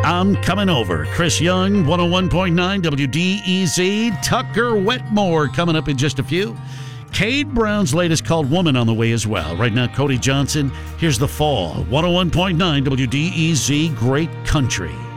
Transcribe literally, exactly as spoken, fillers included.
I'm Coming Over. Chris Young, one oh one point nine W D E Z. Tucker Wetmore coming up in just a few. Cade Brown's latest called Woman on the way as well. Right now, Cody Johnson. Here's The Fall. one oh one point nine W D E Z. Great country.